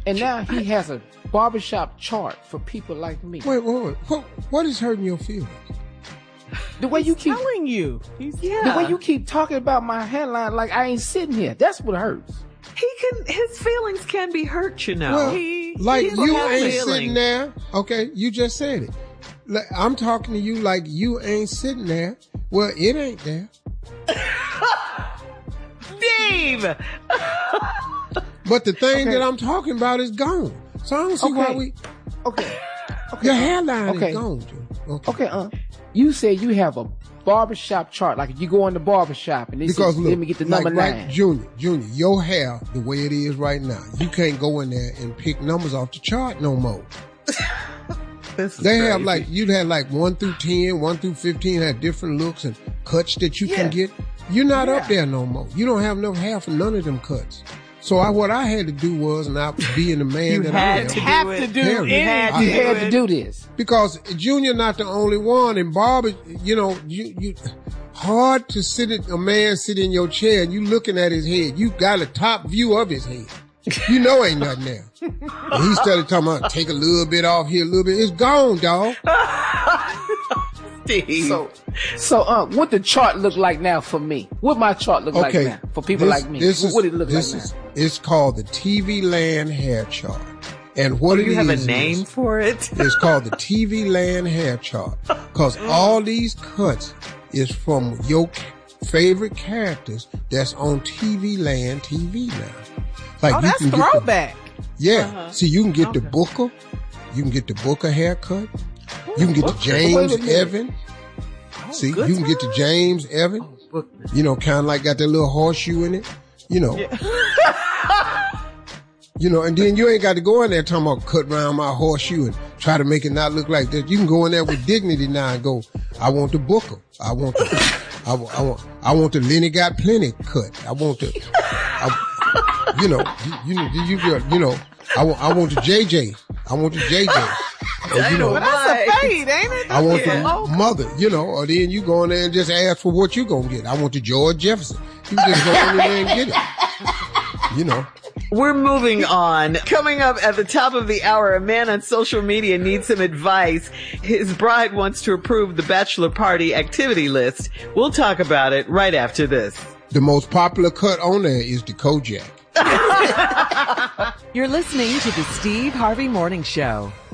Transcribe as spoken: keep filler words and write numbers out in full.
And now he has a barbershop chart for people like me. Wait, wait, wait. What, what is hurting your feelings? The way you keep telling you. He's, yeah. The way you keep talking about my hairline like I ain't sitting here. That's what hurts. He can, his feelings can be hurt, you know. Well, he, like he you ain't feelings. sitting there. Okay, you just said it. Like, I'm talking to you like you ain't sitting there. Well, it ain't there. Dave! But the thing okay. that I'm talking about is gone. So I don't see okay. why we... Okay. okay. Your hairline okay. is gone, Junior. Okay, okay uh, you said you have a barbershop chart. Like if you go in the barbershop and they because say, look, let me get the number like nine. Right, Junior, Junior, your hair, the way it is right now, you can't go in there and pick numbers off the chart no more. This is they crazy. have like, you'd have like one through ten, one through fifteen, have different looks and cuts that you yeah. can get. You're not yeah. up there no more. You don't have enough hair for none of them cuts. So I, what I had to do was, not being the man you that had I am. to have do to it. do Harry, it. had You to had do to it. do this. Because Junior not the only one, and Barber, you know, you, you, hard to sit at, a man sit in your chair and you looking at his head. You got a top view of his head. You know ain't nothing there. And he started talking about take a little bit off here, a little bit. It's gone, dog. Steve. So, so, uh, what the chart look like now for me? What my chart look Okay, like now for people this, like me? This is, what it look this like is, now? It's called the T V Land Hair Chart. And what Do it you have a is name is, for it? it's called the T V Land Hair Chart. Because all these cuts is from your favorite characters that's on T V Land T V now. Like Oh, you that's can get the- throwback. Yeah. Uh-huh. See, you can get Okay. the Booker. You can get the Booker haircut. You can get the Booker? James Wait a minute. Evan. Oh, See, good you can get the time. James Evan. Oh, book. You know, kind of like got that little horseshoe in it. You know. You know, and then you ain't got to go in there talking about cut around my horseshoe and try to make it not look like that. You can go in there with dignity now and go, I want the Booker. I want the, I, wa- I want, I want the Lenny Got Plenty cut. I want the, I, you know, you, you, you, you, you know, I want, I want the J J. I want the J J. Or, you know, But that's a fade, ain't it? I want Yeah. the mother, you know, or then you go in there and just ask for what you gonna get. I want the George Jefferson. You just go in there and get it. You know. We're moving on. Coming up at the top of the hour, a man on social media needs some advice. His bride wants to approve the bachelor party activity list. We'll talk about it right after this. The most popular cut on there is the Kojak. You're listening to the Steve Harvey Morning Show.